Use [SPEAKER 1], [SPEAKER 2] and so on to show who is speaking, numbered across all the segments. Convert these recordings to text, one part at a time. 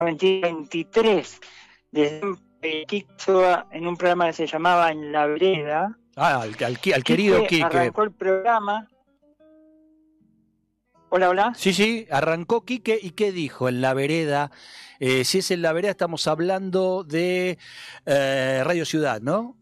[SPEAKER 1] 23, desde Quique en un programa que se llamaba En la Vereda.
[SPEAKER 2] Al querido Quique.
[SPEAKER 1] Arrancó el programa. Hola.
[SPEAKER 2] Sí, arrancó Quique, ¿y qué dijo en la vereda? Si es en la vereda, estamos hablando de Radio Ciudad, ¿no?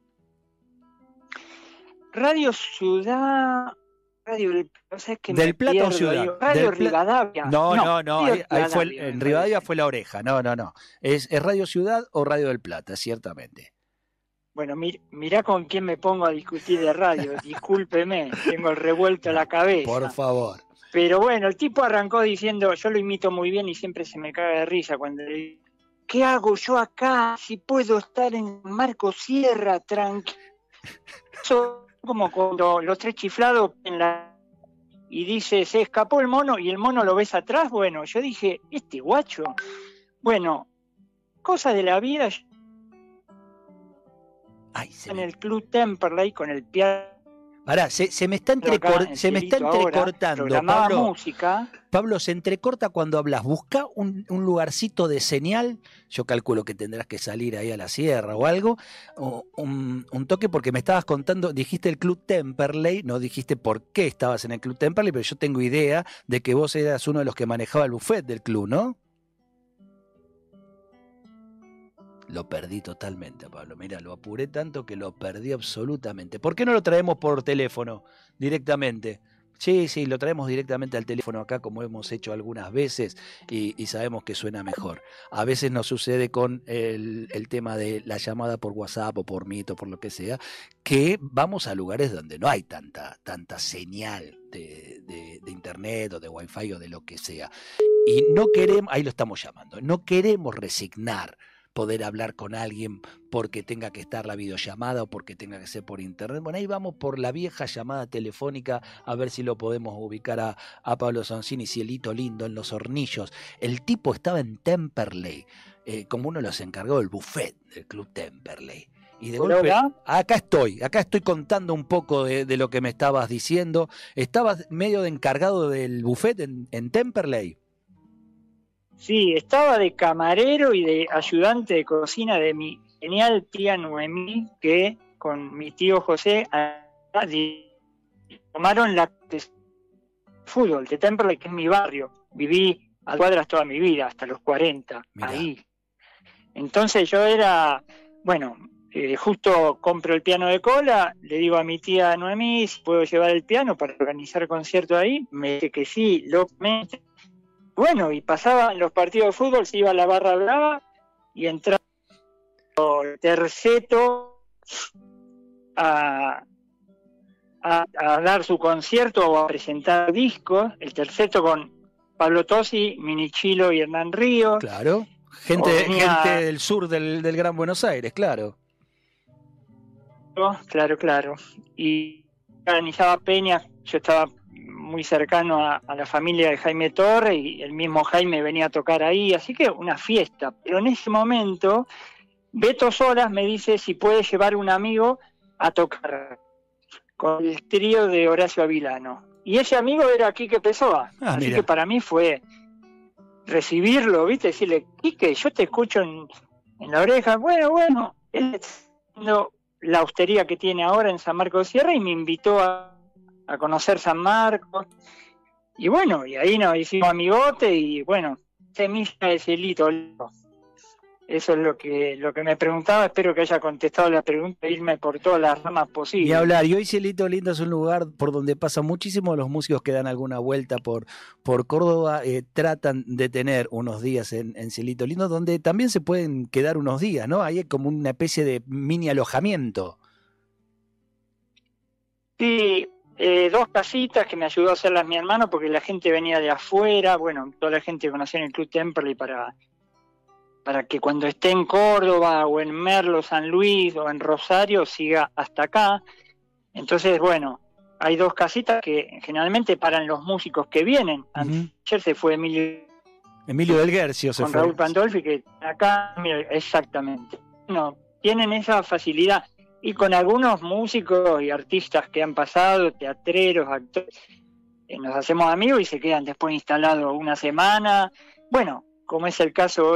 [SPEAKER 1] Radio Ciudad, o sea, que
[SPEAKER 2] del Plata o Ciudad.
[SPEAKER 1] Radio Rivadavia.
[SPEAKER 2] No, ahí fue, en Rivadavia fue La Oreja, no. Es Radio Ciudad o Radio del Plata, ciertamente.
[SPEAKER 1] Bueno, mirá con quién me pongo a discutir de radio, discúlpeme, tengo el revuelto a la cabeza.
[SPEAKER 2] Por favor.
[SPEAKER 1] Pero bueno, el tipo arrancó diciendo, yo lo imito muy bien y siempre se me caga de risa cuando le digo, ¿qué hago yo acá si puedo estar en Marco Sierra tranquilo? Como cuando los tres chiflados y dice, se escapó el mono y el mono lo ves atrás. Bueno, yo dije, este guacho, bueno, cosas de la vida. En el Club Temperley con el piano.
[SPEAKER 2] Pará, se me está entrecortando, Pablo, se entrecorta cuando hablas. Busca un lugarcito de señal. Yo calculo que tendrás que salir ahí a la sierra o algo. Un toque, porque me estabas contando, dijiste el Club Temperley, no dijiste por qué estabas en el Club Temperley, pero yo tengo idea de que vos eras uno de los que manejaba el buffet del club, ¿no? Lo perdí totalmente, Pablo. Mira, lo apuré tanto que lo perdí absolutamente. ¿Por qué no lo traemos por teléfono directamente? Sí, lo traemos directamente al teléfono acá, como hemos hecho algunas veces, y sabemos que suena mejor. A veces nos sucede con el tema de la llamada por WhatsApp o por Meet o por lo que sea, que vamos a lugares donde no hay tanta señal de internet o de wifi o de lo que sea. Y no queremos, ahí lo estamos llamando, no queremos resignar poder hablar con alguien porque tenga que estar la videollamada o porque tenga que ser por internet. Bueno, ahí vamos por la vieja llamada telefónica a ver si lo podemos ubicar a Pablo Sonsini, cielito lindo, en Los Hornillos. El tipo estaba en Temperley, como uno de los encargó del buffet del Club Temperley. Y de golpe, acá estoy contando un poco de lo que me estabas diciendo. ¿Estabas medio de encargado del buffet en Temperley?
[SPEAKER 1] Sí, estaba de camarero y de ayudante de cocina de mi genial tía Noemí, que con mi tío José tomaron la fútbol de Temperley, que es mi barrio. Viví a cuadras toda mi vida, hasta los 40, Mirá. Ahí. Entonces yo era, justo compro el piano de cola, le digo a mi tía Noemí si puedo llevar el piano para organizar concierto ahí, me dice que sí, locamente. Bueno, y pasaban los partidos de fútbol, se iba a la barra brava y entraba el terceto a dar su concierto o a presentar discos, el terceto con Pablo Tosi, Minichilo y Hernán Ríos.
[SPEAKER 2] Claro, gente del sur del Gran Buenos Aires, claro.
[SPEAKER 1] Claro. Y organizaba peñas, yo estaba muy cercano a la familia de Jaime Torre y el mismo Jaime venía a tocar ahí, así que una fiesta. Pero en ese momento Beto Solas me dice si puede llevar un amigo a tocar con el trío de Horacio Avilano. Y ese amigo era Quique Pessoa, así que para mí fue recibirlo, ¿viste? Decirle, Quique, yo te escucho en la oreja. Bueno, él está haciendo la hostería que tiene ahora en San Marcos de Sierra y me invitó a conocer San Marcos, y bueno, y ahí nos hicimos amigote, y bueno, semilla de cielito. Eso es lo que me preguntaba. Espero que haya contestado la pregunta, irme por todas las ramas posibles.
[SPEAKER 2] Y hablar, y hoy Cielito Lindo es un lugar por donde pasan muchísimos los músicos que dan alguna vuelta por Córdoba, tratan de tener unos días en Cielito Lindo, donde también se pueden quedar unos días, ¿no? Ahí hay como una especie de mini alojamiento.
[SPEAKER 1] Sí, 2 casitas que me ayudó a hacerlas mi hermano, porque la gente venía de afuera, bueno, toda la gente conocía en el Club Temperley para que cuando esté en Córdoba o en Merlo, San Luis o en Rosario siga hasta acá. Entonces, bueno, hay 2 casitas que generalmente paran los músicos que vienen. Ayer se fue Emilio
[SPEAKER 2] del Guercio, se
[SPEAKER 1] con
[SPEAKER 2] fue.
[SPEAKER 1] Raúl Pandolfi, que acá, exactamente. No, tienen esa facilidad. Y con algunos músicos y artistas que han pasado, teatreros, actores, nos hacemos amigos y se quedan después instalados una semana. Bueno, como es el caso